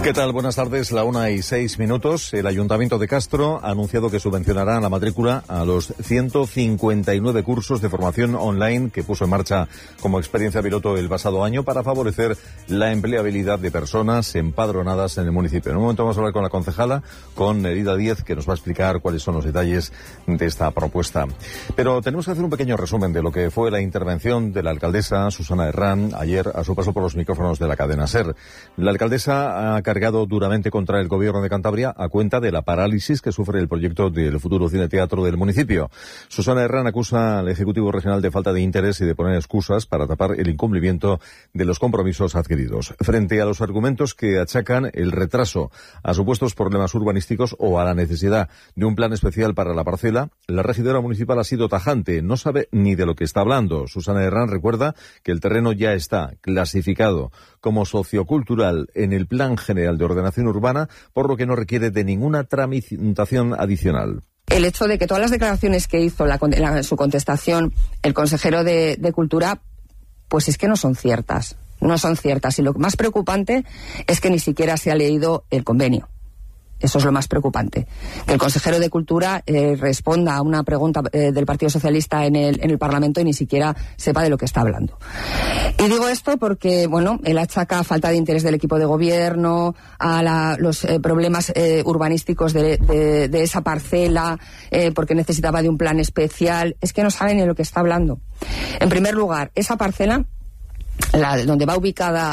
¿Qué tal? Buenas tardes, la 1:06. El Ayuntamiento de Castro ha anunciado que subvencionará la matrícula a los 159 cursos de formación online que puso en marcha como experiencia piloto el pasado año para favorecer la empleabilidad de personas empadronadas en el municipio. En un momento vamos a hablar con la concejala, con Nerida Díez, que nos va a explicar cuáles son los detalles de esta propuesta. Pero tenemos que hacer un pequeño resumen de lo que fue la intervención de la alcaldesa Susana Herrán ayer a su paso por los micrófonos de la cadena SER. La alcaldesa ha cargado duramente contra el gobierno de Cantabria a cuenta de la parálisis que sufre el proyecto del futuro cine-teatro del municipio. Susana Herrán acusa al Ejecutivo Regional de falta de interés y de poner excusas para tapar el incumplimiento de los compromisos adquiridos. Frente a los argumentos que achacan el retraso a supuestos problemas urbanísticos o a la necesidad de un plan especial para la parcela, la regidora municipal ha sido tajante, no sabe ni de lo que está hablando. Susana Herrán recuerda que el terreno ya está clasificado como sociocultural en el Plan General de Ordenación Urbana, por lo que no requiere de ninguna tramitación adicional. El hecho de que todas las declaraciones que hizo en su contestación el consejero de Cultura, pues es que no son ciertas. No son ciertas. Y lo más preocupante es que ni siquiera se ha leído el convenio. Eso es lo más preocupante. Que el consejero de Cultura responda a una pregunta del Partido Socialista en el Parlamento y ni siquiera sepa de lo que está hablando. Y digo esto porque, bueno, él achaca falta de interés del equipo de gobierno, a los problemas urbanísticos de esa parcela, porque necesitaba de un plan especial. Es que no sabe ni de lo que está hablando. En primer lugar, esa parcela, donde va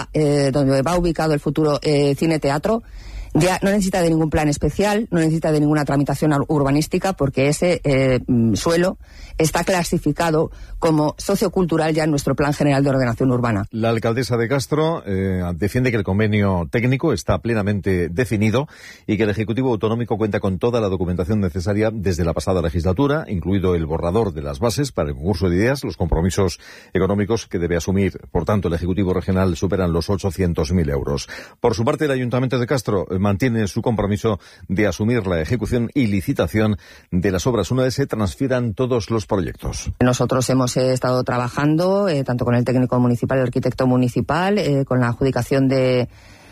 ubicado el futuro cine-teatro, ya no necesita de ningún plan especial, no necesita de ninguna tramitación urbanística, porque ese suelo está clasificado como sociocultural ya en nuestro Plan General de Ordenación Urbana. La alcaldesa de Castro defiende que el convenio técnico está plenamente definido y que el Ejecutivo Autonómico cuenta con toda la documentación necesaria desde la pasada legislatura, incluido el borrador de las bases para el concurso de ideas. Los compromisos económicos que debe asumir, por tanto, el Ejecutivo Regional superan los 800.000 euros. Por su parte, el Ayuntamiento de Castro mantiene su compromiso de asumir la ejecución y licitación de las obras una vez se transfieran todos los proyectos. Nosotros hemos estado trabajando tanto con el técnico municipal, el arquitecto municipal, con la adjudicación de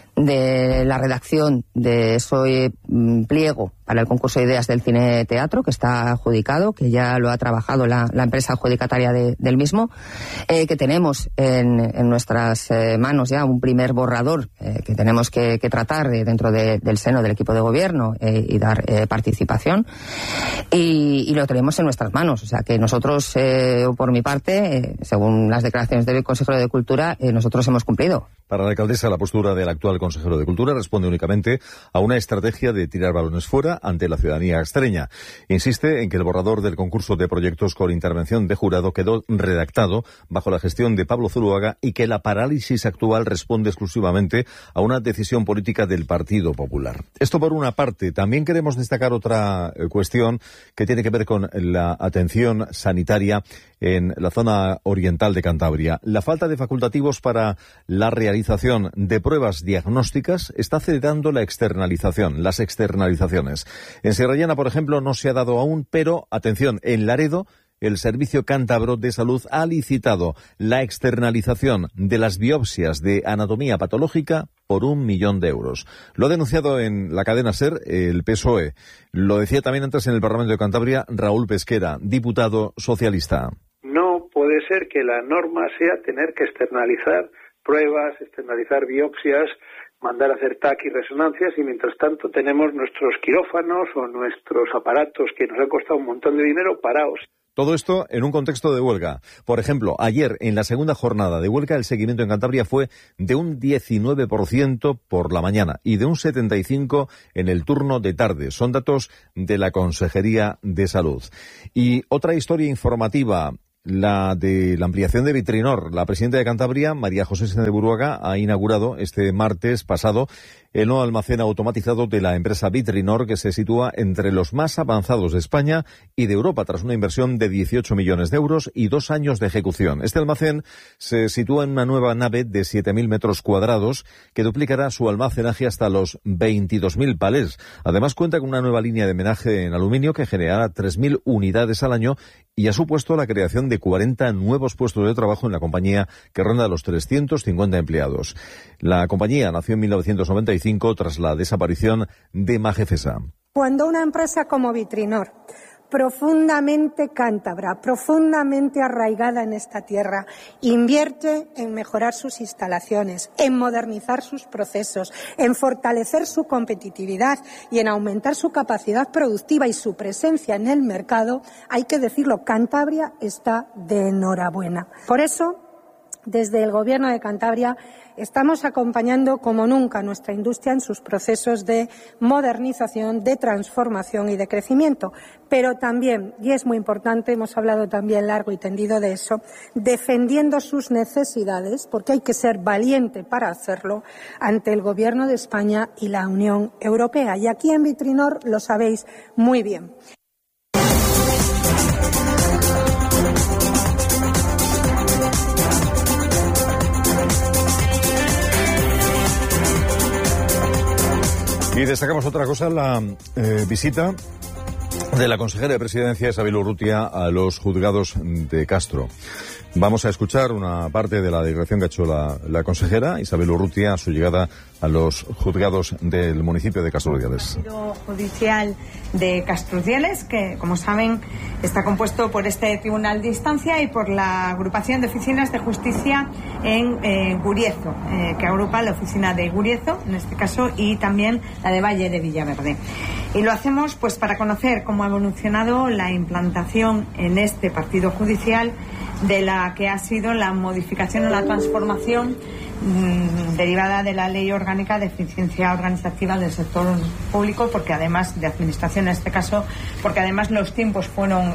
la redacción de ese pliego para el concurso de ideas del cine-teatro, que está adjudicado, que ya lo ha trabajado la empresa adjudicataria del mismo, que tenemos en nuestras manos ya un primer borrador que tenemos que tratar dentro del seno del equipo de gobierno y dar participación, y lo tenemos en nuestras manos. O sea que nosotros, por mi parte, según las declaraciones del consejero de Cultura, nosotros hemos cumplido. Para la alcaldesa, la postura del actual consejero de Cultura responde únicamente a una estrategia de tirar balones fuera ante la ciudadanía extreña. Insiste en que el borrador del concurso de proyectos con intervención de jurado quedó redactado bajo la gestión de Pablo Zuloaga y que la parálisis actual responde exclusivamente a una decisión política del Partido Popular. Esto por una parte. También queremos destacar otra cuestión que tiene que ver con la atención sanitaria en la zona oriental de Cantabria. La falta de facultativos para la realización de pruebas diagnósticas está acelerando las externalizaciones. En Sierra Llana, por ejemplo, no se ha dado aún, pero, atención, en Laredo, el Servicio Cántabro de Salud ha licitado la externalización de las biopsias de anatomía patológica por 1 millón de euros. Lo ha denunciado en la cadena SER el PSOE. Lo decía también antes en el Parlamento de Cantabria Raúl Pesquera, diputado socialista. No puede ser que la norma sea tener que externalizar pruebas, externalizar biopsias, mandar a hacer TAC y resonancias, y mientras tanto tenemos nuestros quirófanos o nuestros aparatos que nos han costado un montón de dinero parados. Todo esto en un contexto de huelga. Por ejemplo, ayer, en la segunda jornada de huelga, el seguimiento en Cantabria fue de un 19% por la mañana y de un 75% en el turno de tarde. Son datos de la Consejería de Salud. Y otra historia informativa, la de la ampliación de Vitrinor. La presidenta de Cantabria, María José Sáenz de Buruaga, ha inaugurado este martes pasado el nuevo almacén automatizado de la empresa Vitrinor, que se sitúa entre los más avanzados de España y de Europa, tras una inversión de 18 millones de euros y 2 años de ejecución. Este almacén se sitúa en una nueva nave de 7.000 metros cuadrados que duplicará su almacenaje hasta los 22.000 palés. Además, cuenta con una nueva línea de menaje en aluminio que generará 3.000 unidades al año y ha supuesto la creación de de 40 nuevos puestos de trabajo en la compañía, que ronda los 350 empleados. La compañía nació en 1995 tras la desaparición de Magefesa. Cuando una empresa como Vitrinor, profundamente cántabra, profundamente arraigada en esta tierra, invierte en mejorar sus instalaciones, en modernizar sus procesos, en fortalecer su competitividad y en aumentar su capacidad productiva y su presencia en el mercado, hay que decirlo, Cantabria está de enhorabuena. Por eso, desde el Gobierno de Cantabria estamos acompañando como nunca a nuestra industria en sus procesos de modernización, de transformación y de crecimiento. Pero también, y es muy importante, hemos hablado también largo y tendido de eso, defendiendo sus necesidades, porque hay que ser valiente para hacerlo, ante el Gobierno de España y la Unión Europea. Y aquí en Vitrinor lo sabéis muy bien. Y destacamos otra cosa, la visita de la consejera de Presidencia, Isabel Urrutia, a los juzgados de Castro. Vamos a escuchar una parte de la declaración que ha hecho la consejera, Isabel Urrutia, a su llegada a los juzgados del municipio de Castro Urdiales. El judicial de Castro Urdiales, que, como saben, está compuesto por este tribunal de instancia y por la agrupación de oficinas de justicia en Guriezo, que agrupa la oficina de Guriezo, en este caso, y también la de Valle de Villaverde. Y lo hacemos pues para conocer cómo ha evolucionado la implantación en este partido judicial de la que ha sido la modificación o la transformación derivada de la Ley Orgánica de Eficiencia Organizativa del Sector Público, porque además de administración en este caso, porque además los tiempos fueron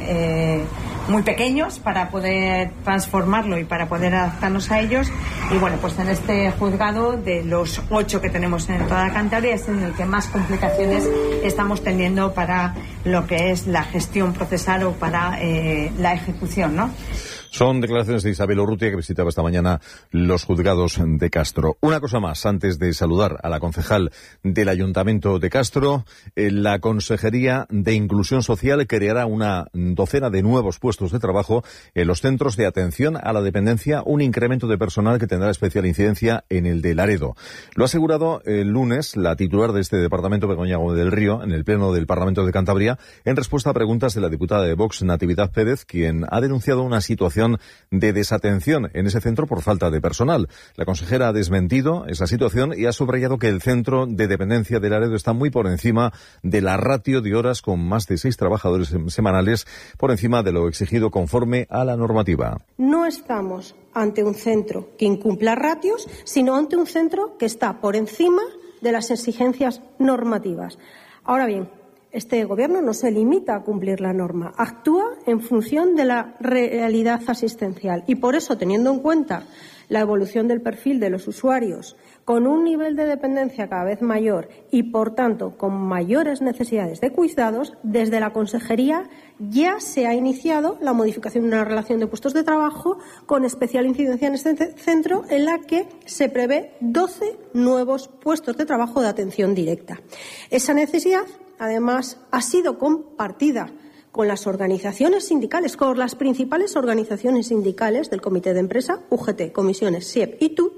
muy pequeños para poder transformarlo y para poder adaptarnos a ellos. Y bueno, pues en este juzgado, de los 8 que tenemos en toda Cantabria, es en el que más complicaciones estamos teniendo para lo que es la gestión procesal o para la ejecución, ¿no? Son declaraciones de Isabel Urrutia, que visitaba esta mañana los juzgados de Castro. Una cosa más, antes de saludar a la concejal del Ayuntamiento de Castro, la Consejería de Inclusión Social creará una docena de nuevos puestos de trabajo en los centros de atención a la dependencia, un incremento de personal que tendrá especial incidencia en el de Laredo. Lo ha asegurado el lunes la titular de este departamento, Begoña Gómez del Río, en el Pleno del Parlamento de Cantabria, en respuesta a preguntas de la diputada de Vox, Natividad Pérez, quien ha denunciado una situación de desatención en ese centro por falta de personal. La consejera ha desmentido esa situación y ha subrayado que el centro de dependencia de Laredo está muy por encima de la ratio de horas, con más de 6 trabajadores semanales, por encima de lo exigido conforme a la normativa. No estamos ante un centro que incumpla ratios, sino ante un centro que está por encima de las exigencias normativas. Ahora bien, este Gobierno no se limita a cumplir la norma, actúa en función de la realidad asistencial y por eso, teniendo en cuenta la evolución del perfil de los usuarios, con un nivel de dependencia cada vez mayor y, por tanto, con mayores necesidades de cuidados, desde la Consejería ya se ha iniciado la modificación de una relación de puestos de trabajo con especial incidencia en este centro, en la que se prevé 12 nuevos puestos de trabajo de atención directa. Esa necesidad, además, ha sido compartida con las organizaciones sindicales, con las principales organizaciones sindicales del Comité de Empresa, UGT, Comisiones, SIEP y TU,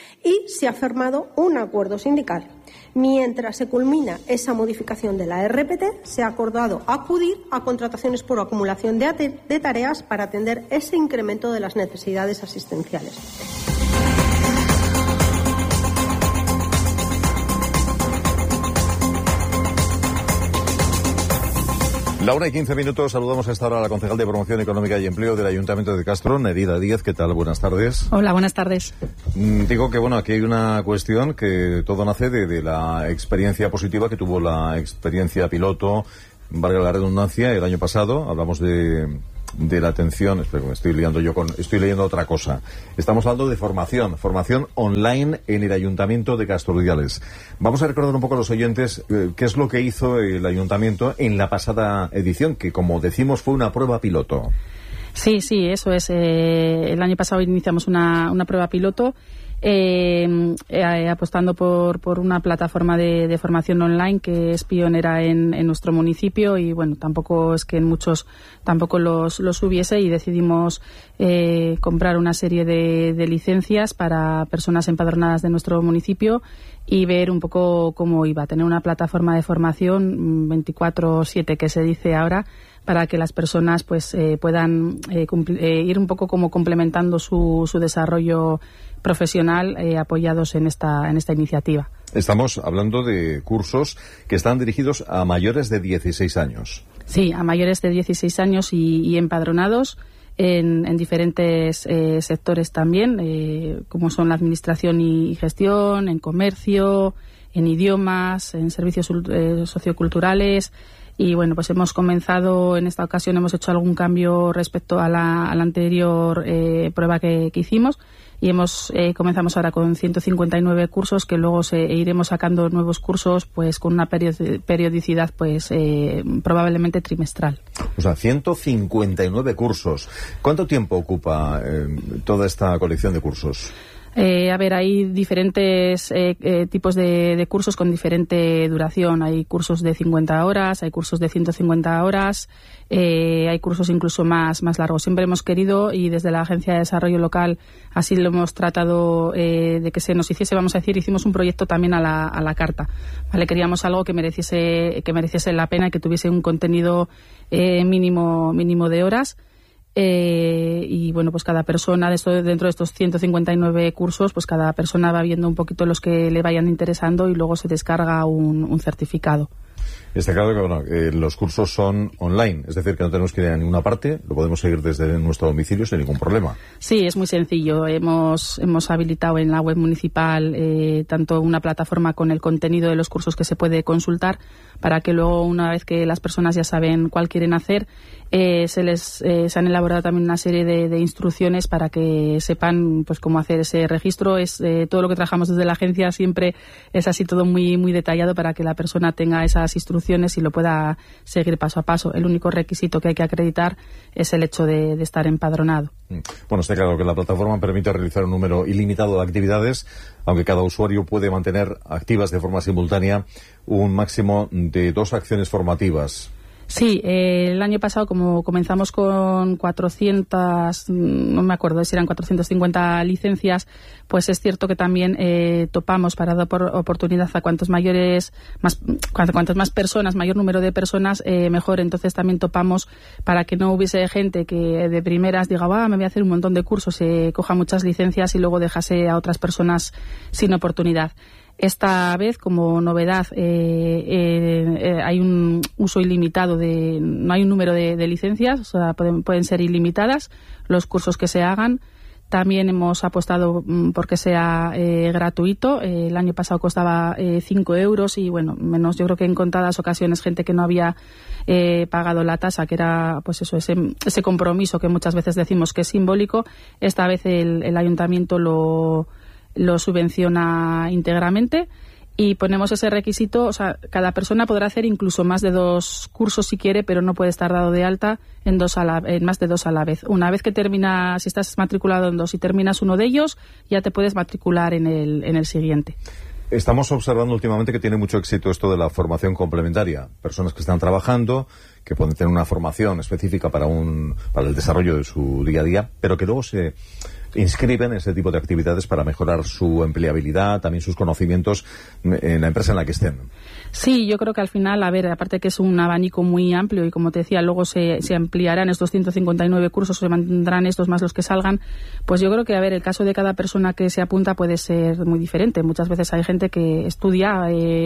y se ha firmado un acuerdo sindical. Mientras se culmina esa modificación de la RPT, se ha acordado acudir a contrataciones por acumulación de tareas para atender ese incremento de las necesidades asistenciales. La 1:15, saludamos a esta hora a la concejal de Promoción Económica y Empleo del Ayuntamiento de Castro, Nerida Díaz. ¿Qué tal? Buenas tardes. Hola, buenas tardes. Digo que, bueno, aquí hay una cuestión que todo nace de la experiencia positiva que tuvo la experiencia piloto, valga la redundancia, el año pasado. Hablamos de la atención, espera, estoy leyendo otra cosa. Estamos hablando de formación online en el Ayuntamiento de Castro Urdiales. Vamos a recordar un poco a los oyentes qué es lo que hizo el Ayuntamiento en la pasada edición, que, como decimos, fue una prueba piloto. Sí, eso es. El año pasado iniciamos una prueba piloto apostando por una plataforma de formación online que es pionera en nuestro municipio, y bueno, tampoco es que en muchos tampoco los hubiese, y decidimos comprar una serie de licencias para personas empadronadas de nuestro municipio y ver un poco cómo iba a tener una plataforma de formación 24/7 que se dice ahora, para que las personas pues puedan ir un poco como complementando su desarrollo profesional apoyados en esta iniciativa. Estamos hablando de cursos que están dirigidos a mayores de 16 años. Sí, a mayores de 16 años y empadronados en diferentes sectores también, como son la administración y gestión, en comercio, en idiomas, en servicios socioculturales. Y bueno, pues hemos comenzado, en esta ocasión hemos hecho algún cambio respecto a la anterior prueba que hicimos, y comenzamos ahora con 159 cursos, que luego iremos sacando nuevos cursos pues con una periodicidad pues probablemente trimestral. O sea, 159 cursos. ¿Cuánto tiempo ocupa toda esta colección de cursos? Hay diferentes tipos de cursos con diferente duración. Hay cursos de 50 horas, hay cursos de 150 horas, hay cursos incluso más largos. Siempre hemos querido, y desde la Agencia de Desarrollo Local así lo hemos tratado de que se nos hiciese, vamos a decir, hicimos un proyecto también a la carta. ¿Vale? Queríamos algo que mereciese la pena y que tuviese un contenido mínimo de horas. Y bueno, pues cada persona dentro de estos 159 cursos, pues cada persona va viendo un poquito los que le vayan interesando, y luego se descarga un certificado. Está claro que los cursos son online, es decir, que no tenemos que ir a ninguna parte, lo podemos seguir desde nuestro domicilio sin ningún problema. Sí, es muy sencillo. Hemos habilitado en la web municipal tanto una plataforma con el contenido de los cursos que se puede consultar, para que luego, una vez que las personas ya saben cuál quieren hacer, se han elaborado también una serie de instrucciones para que sepan pues cómo hacer ese registro. Todo lo que trabajamos desde la agencia siempre es así, todo muy, muy detallado, para que la persona tenga esas instrucciones y lo pueda seguir paso a paso. El único requisito que hay que acreditar es el hecho de estar empadronado. Bueno, está claro que la plataforma permite realizar un número ilimitado de actividades, aunque cada usuario puede mantener activas de forma simultánea un máximo de 2 acciones formativas. Sí, el año pasado, como comenzamos con 400, no me acuerdo si eran 450 licencias, pues es cierto que también topamos, para dar oportunidad a cuantos más personas, mayor número de personas, mejor. Entonces también topamos para que no hubiese gente que de primeras diga, me voy a hacer un montón de cursos, coja muchas licencias y luego dejase a otras personas sin oportunidad. Esta vez, como novedad, hay un uso ilimitado no hay un número de licencias, o sea, pueden ser ilimitadas los cursos que se hagan. También hemos apostado porque sea gratuito. El año pasado costaba 5 euros y, bueno, menos, yo creo que en contadas ocasiones gente que no había pagado la tasa, que era pues eso, ese compromiso que muchas veces decimos que es simbólico. Esta vez el ayuntamiento lo subvenciona íntegramente, y ponemos ese requisito. O sea, cada persona podrá hacer incluso más de 2 cursos si quiere, pero no puede estar dado de alta en más de 2 a la vez. Una vez que termina, si estás matriculado en 2 y terminas uno de ellos, ya te puedes matricular en el siguiente. Estamos observando últimamente que tiene mucho éxito esto de la formación complementaria. Personas que están trabajando, que pueden tener una formación específica para el desarrollo de su día a día, pero que luego se inscriben en ese tipo de actividades para mejorar su empleabilidad, también sus conocimientos en la empresa en la que estén. Sí, yo creo que al final, aparte que es un abanico muy amplio, y como te decía, luego se ampliarán estos 159 cursos, se mantendrán estos más los que salgan, pues yo creo que, el caso de cada persona que se apunta puede ser muy diferente. Muchas veces hay gente que estudia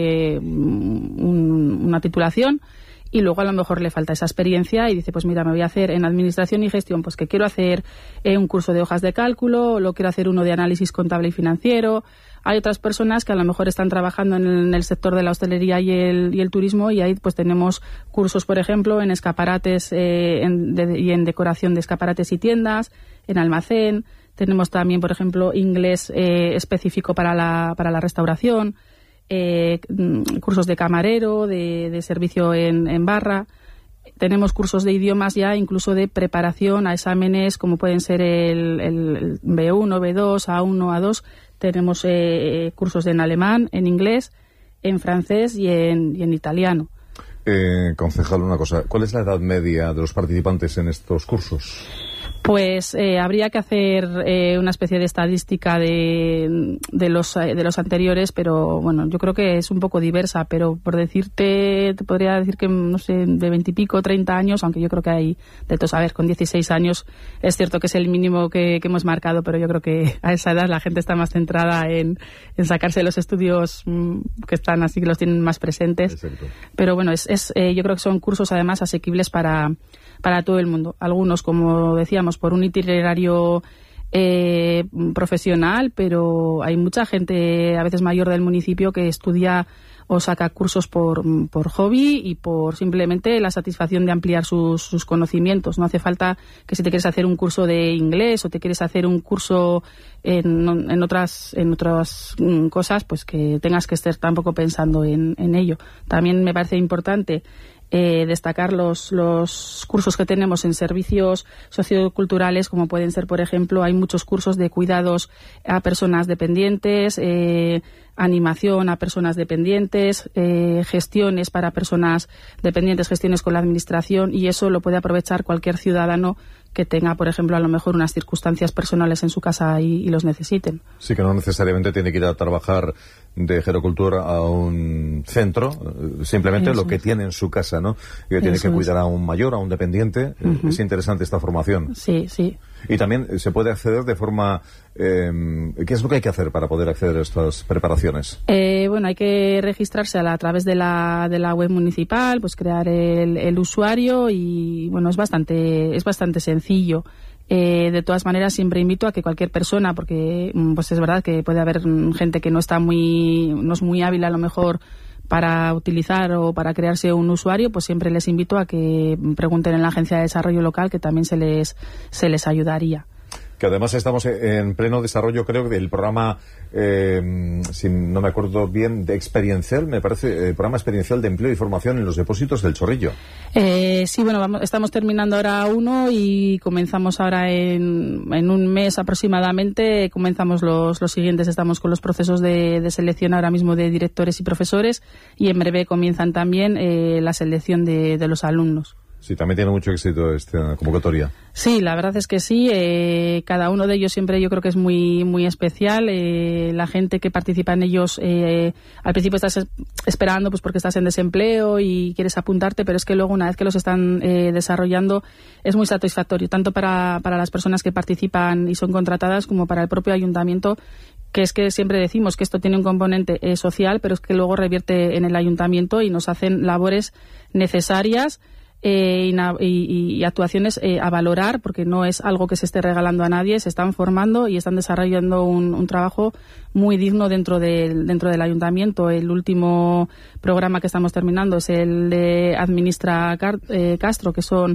una titulación, y luego a lo mejor le falta esa experiencia y dice, pues mira, me voy a hacer en administración y gestión, pues que quiero hacer un curso de hojas de cálculo, o lo quiero hacer uno de análisis contable y financiero. Hay otras personas que a lo mejor están trabajando en el sector de la hostelería y el turismo, y ahí pues tenemos cursos, por ejemplo, en escaparates y en decoración de escaparates y tiendas, en almacén. Tenemos también, por ejemplo, inglés específico para la restauración. Cursos de camarero, de servicio en barra. tenemos cursos de idiomas ya, incluso de preparación a exámenes como pueden ser el B1, B2, A1, A2. Tenemos cursos en alemán, en inglés, en francés y en italiano. Concejal, una cosa, ¿cuál es la edad media de los participantes en estos cursos? Pues habría que hacer una especie de estadística de los anteriores, pero bueno, yo creo que es un poco diversa, pero por decirte, te podría decir que, no sé, de 20 y pico, 30 años, aunque yo creo que hay de todos. A ver, con 16 años es cierto que es el mínimo que hemos marcado, pero yo creo que a esa edad la gente está más centrada en sacarse los estudios que están así, que los tienen más presentes. Exacto. Pero bueno, yo creo que son cursos además asequibles para todo el mundo. Algunos, como decíamos, por un itinerario profesional, pero hay mucha gente, a veces mayor del municipio, que estudia o saca cursos por hobby y por simplemente la satisfacción de ampliar sus conocimientos. No hace falta que si te quieres hacer un curso de inglés o te quieres hacer un curso en otras cosas, pues que tengas que estar tampoco pensando en ello. También me parece importante destacar los cursos que tenemos en servicios socioculturales, como pueden ser, por ejemplo, hay muchos cursos de cuidados a personas dependientes, animación a personas dependientes, gestiones para personas dependientes, gestiones con la administración, y eso lo puede aprovechar cualquier ciudadano que tenga, por ejemplo, a lo mejor unas circunstancias personales en su casa y los necesiten. Sí, que no necesariamente tiene que ir a trabajar de gerocultura a un centro, simplemente eso lo que tiene en su casa, ¿no? Que tiene que cuidar a un mayor, a un dependiente. Es interesante esta formación. Sí, sí. Y también se puede acceder de forma... ¿qué es lo que hay que hacer para poder acceder a estas preparaciones? Bueno, hay que registrarse a través de la web municipal, pues crear el usuario y, bueno, es bastante sencillo. De todas maneras, siempre invito a que cualquier persona, porque pues es verdad que puede haber gente que no es muy hábil a lo mejor para utilizar o para crearse un usuario, pues siempre les invito a que pregunten en la Agencia de Desarrollo Local, que también se les ayudaría. Que además estamos en pleno desarrollo, creo, del programa, si no me acuerdo bien, de experiencial, me parece, programa experiencial de empleo y formación en los depósitos del Chorrillo. Sí, bueno, estamos terminando ahora uno y comenzamos ahora en un mes aproximadamente, comenzamos los siguientes. Estamos con los procesos de selección ahora mismo de directores y profesores, y en breve comienzan también la selección de los alumnos. Sí, también tiene mucho éxito esta convocatoria. Sí, la verdad es que sí. Cada uno de ellos siempre yo creo que es muy muy especial. La gente que participa en ellos, al principio estás esperando pues porque estás en desempleo y quieres apuntarte, pero es que luego una vez que los están desarrollando es muy satisfactorio, tanto para las personas que participan y son contratadas como para el propio ayuntamiento, que es que siempre decimos que esto tiene un componente social, pero es que luego revierte en el ayuntamiento y nos hacen labores necesarias y actuaciones a valorar, porque no es algo que se esté regalando a nadie. Se están formando y están desarrollando un trabajo muy digno dentro del ayuntamiento. El último programa que estamos terminando es el de Administra Castro, que son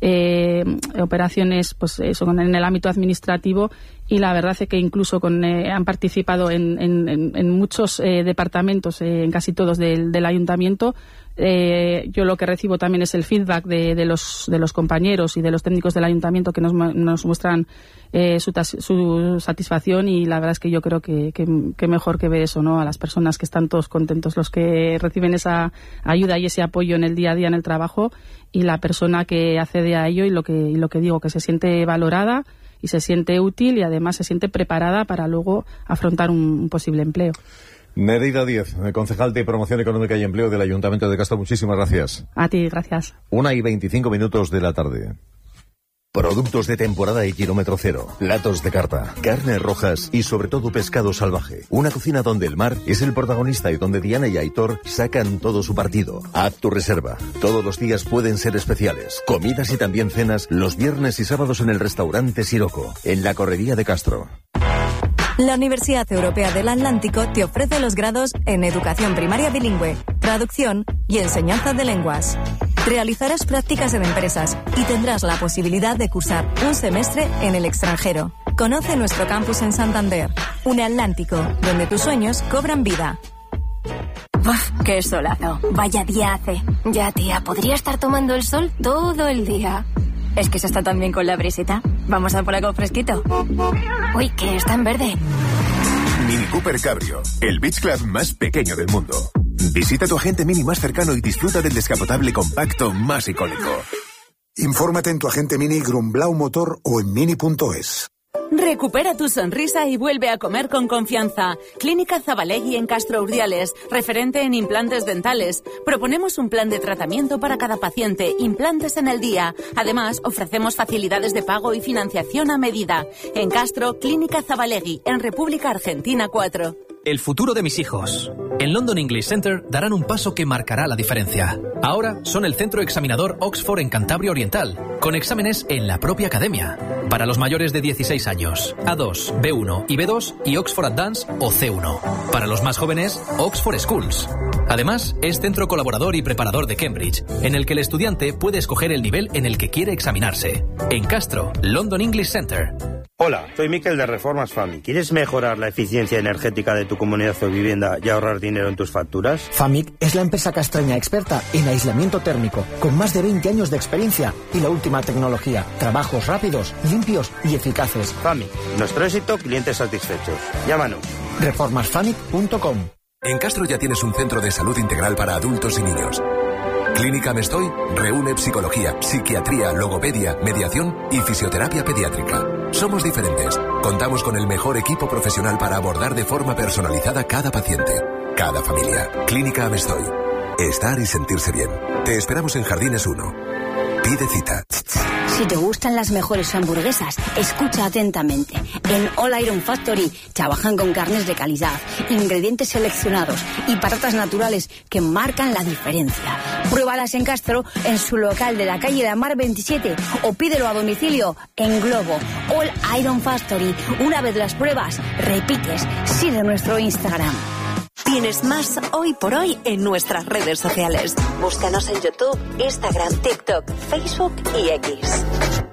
operaciones pues son en el ámbito administrativo, y la verdad es que incluso han participado en muchos departamentos, en casi todos del ayuntamiento. Yo lo que recibo también es el feedback de los compañeros y de los técnicos del ayuntamiento, que nos muestran su satisfacción, y la verdad es que yo creo que mejor que ver eso, ¿no? A las personas que están todos contentos, los que reciben esa ayuda y ese apoyo en el día a día en el trabajo, y la persona que accede a ello y lo que digo, que se siente valorada y se siente útil y además se siente preparada para luego afrontar un posible empleo. Nereida Díez, concejal de Promoción Económica y Empleo del Ayuntamiento de Castro, muchísimas gracias. A ti, gracias. 1:25 de la tarde. Productos de temporada y kilómetro cero, platos de carta, carnes rojas y sobre todo pescado salvaje. Una cocina donde el mar es el protagonista y donde Diana y Aitor sacan todo su partido. Haz tu reserva. Todos los días pueden ser especiales. Comidas y también cenas los viernes y sábados en el restaurante Siroco, en la Correría de Castro. La Universidad Europea del Atlántico te ofrece los grados en Educación Primaria Bilingüe, Traducción y Enseñanza de Lenguas. Realizarás prácticas en empresas y tendrás la posibilidad de cursar un semestre en el extranjero. Conoce nuestro campus en Santander, un Atlántico, donde tus sueños cobran vida. Uf, qué solazo. Vaya día hace. Ya, tía, podría estar tomando el sol todo el día. Es que se está tan bien con la brisita. Vamos a por algo fresquito. Uy, que está en verde. Mini Cooper Cabrio, el beach club más pequeño del mundo. Visita tu agente Mini más cercano y disfruta del descapotable compacto más icónico. Infórmate en tu agente Mini Grumblau Motor o en mini.es. Recupera tu sonrisa y vuelve a comer con confianza. Clínica Zabalegui en Castro Urdiales, referente en implantes dentales. Proponemos un plan de tratamiento para cada paciente, implantes en el día. Además, ofrecemos facilidades de pago y financiación a medida. En Castro, Clínica Zabalegui, en República Argentina 4. El futuro de mis hijos. En London English Center darán un paso que marcará la diferencia. Ahora son el centro examinador Oxford en Cantabria Oriental, con exámenes en la propia academia. Para los mayores de 16 años, A2, B1 y B2 y Oxford Advance o C1. Para los más jóvenes, Oxford Schools. Además, es centro colaborador y preparador de Cambridge, en el que el estudiante puede escoger el nivel en el que quiere examinarse. En Castro, London English Center. Hola, soy Miquel de Reformas FAMIC. ¿Quieres mejorar la eficiencia energética de tu comunidad o vivienda y ahorrar dinero en tus facturas? FAMIC es la empresa castreña experta en aislamiento térmico, con más de 20 años de experiencia y la última tecnología. Trabajos rápidos, limpios y eficaces. FAMIC, nuestro éxito, clientes satisfechos. Llámanos. Reformasfamic.com. En Castro ya tienes un centro de salud integral para adultos y niños. Clínica Mestoy reúne psicología, psiquiatría, logopedia, mediación y fisioterapia pediátrica. Somos diferentes. Contamos con el mejor equipo profesional para abordar de forma personalizada cada paciente, cada familia. Clínica Mestoy. Estar y sentirse bien. Te esperamos en Jardines 1. Pide cita. Si te gustan las mejores hamburguesas, escucha atentamente. En All Iron Factory trabajan con carnes de calidad, ingredientes seleccionados y patatas naturales que marcan la diferencia. Pruébalas en Castro, en su local de la calle de Amar 27 o pídelo a domicilio en Globo. All Iron Factory. Una vez las pruebas, repites. Sigue nuestro Instagram. Tienes más Hoy por Hoy en nuestras redes sociales. Búscanos en YouTube, Instagram, TikTok, Facebook y X.